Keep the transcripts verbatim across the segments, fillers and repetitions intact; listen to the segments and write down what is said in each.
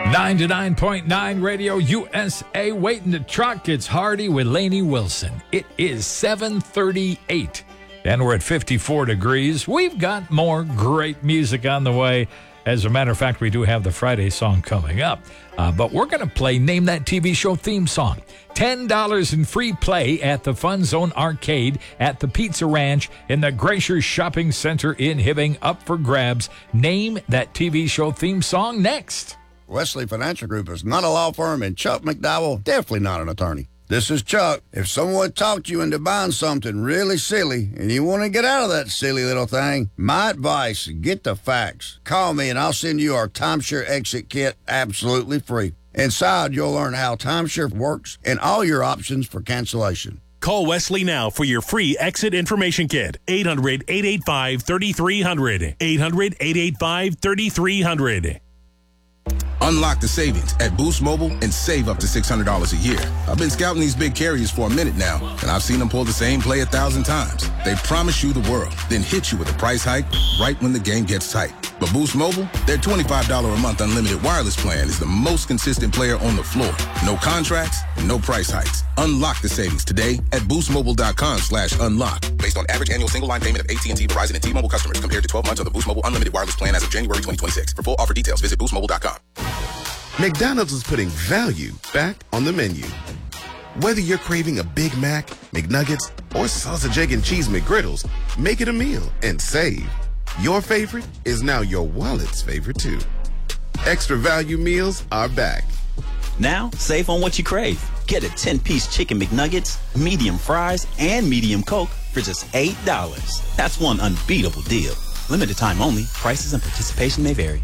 ninety-nine point nine Radio U S A. Waiting to truck. It's Hardy with Lainey Wilson. It is seven thirty-eight, and we're at fifty-four degrees. We've got more great music on the way. As a matter of fact, we do have the Friday song coming up. Uh, but we're going to play Name That T V Show theme song. ten dollars in free play at the Fun Zone Arcade at the Pizza Ranch in the Glacier Shopping Center in Hibbing. Up for grabs. Name That T V Show theme song next. Wesley Financial Group is not a law firm, and Chuck McDowell, definitely not an attorney. This is Chuck. If someone talked you into buying something really silly and you want to get out of that silly little thing, my advice, get the facts. Call me and I'll send you our timeshare exit kit absolutely free. Inside, you'll learn how timeshare works and all your options for cancellation. Call Wesley now for your free exit information kit. eight hundred, eight eight five, three three zero zero. eight hundred, eight eight five, three three zero zero. Unlock the savings at Boost Mobile and save up to six hundred dollars a year. I've been scouting these big carriers for a minute now, and I've seen them pull the same play a thousand times. They promise you the world, then hit you with a price hike right when the game gets tight. But Boost Mobile, their twenty-five dollars a month unlimited wireless plan is the most consistent player on the floor. No contracts, no price hikes. Unlock the savings today at boostmobile.com slash unlock. Based on average annual single line payment of A T and T, Verizon, and T-Mobile customers compared to twelve months of the Boost Mobile unlimited wireless plan as of January twenty twenty-six. For full offer details, visit boost mobile dot com. McDonald's is putting value back on the menu. Whether you're craving a Big Mac, McNuggets, or sausage, egg, and cheese McGriddles, make it a meal and save. Your favorite is now your wallet's favorite, too. Extra value meals are back. Now, save on what you crave. Get a ten-piece chicken McNuggets, medium fries, and medium Coke for just eight dollars. That's one unbeatable deal. Limited time only. Prices and participation may vary.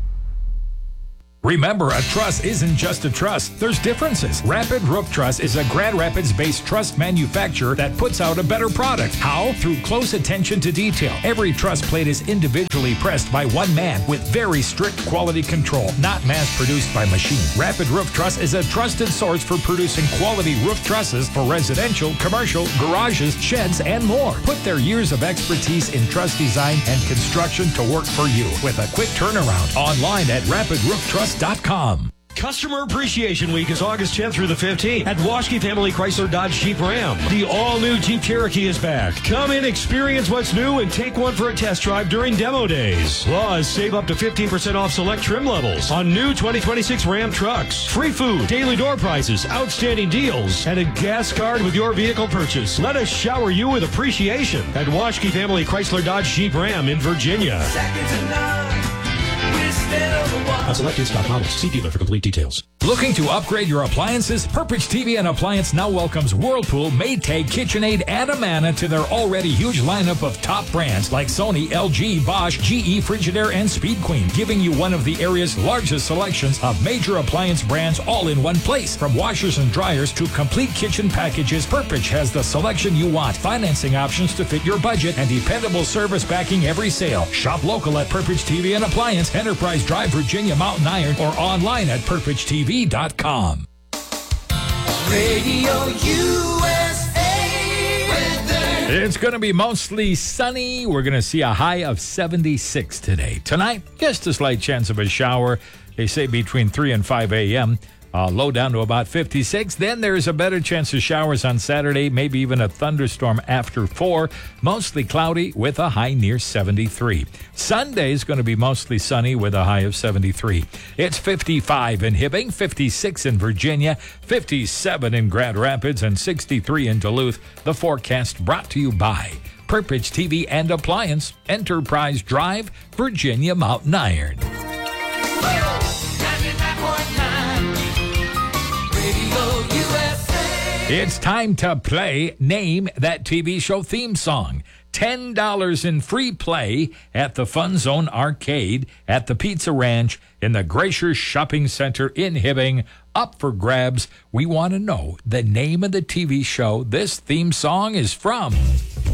Remember, a truss isn't just a truss. There's differences. Rapid Roof Truss is a Grand Rapids-based truss manufacturer that puts out a better product. How? Through close attention to detail. Every truss plate is individually pressed by one man with very strict quality control, not mass-produced by machine. Rapid Roof Truss is a trusted source for producing quality roof trusses for residential, commercial, garages, sheds, and more. Put their years of expertise in truss design and construction to work for you with a quick turnaround. Online at rapid roof truss dot com. Customer Appreciation Week is August tenth through the fifteenth at Waschke Family Chrysler Dodge Jeep Ram. The all-new Jeep Cherokee is back. Come in, experience what's new, and take one for a test drive during demo days. Plus, save up to fifteen percent off select trim levels on new twenty twenty-six Ram trucks. Free food, daily door prices, outstanding deals, and a gas card with your vehicle purchase. Let us shower you with appreciation at Waschke Family Chrysler Dodge Jeep Ram in Virginia. Second to none. We're still the one. On select in-stock models. See dealer for complete details. Looking to upgrade your appliances? Purpich T V and Appliance now welcomes Whirlpool, Maytag, KitchenAid, and Amana to their already huge lineup of top brands like Sony, L G, Bosch, G E, Frigidaire, and Speed Queen, giving you one of the area's largest selections of major appliance brands all in one place. From washers and dryers to complete kitchen packages, Purpich has the selection you want, financing options to fit your budget, and dependable service backing every sale. Shop local at Purpich T V and Appliance, Enterprise Drive, Virginia, Mountain Iron, or online at purpich t v dot com. Radio U S A weather. It's going to be mostly sunny. We're going to see a high of seventy-six today. Tonight, just a slight chance of a shower. They say between three and five a.m. Uh, low down to about fifty-six. Then there's a better chance of showers on Saturday, maybe even a thunderstorm after four. Mostly cloudy with a high near seventy-three. Sunday is going to be mostly sunny with a high of seventy-three. It's fifty-five in Hibbing, fifty-six in Virginia, fifty-seven in Grand Rapids, and sixty-three in Duluth. The forecast brought to you by Purpich T V and Appliance, Enterprise Drive, Virginia, Mountain Iron. It's time to play Name That T V Show theme song. ten dollars in free play at the Fun Zone Arcade at the Pizza Ranch in the Glacier Shopping Center in Hibbing. Up for grabs. We want to know the name of the T V show this theme song is from.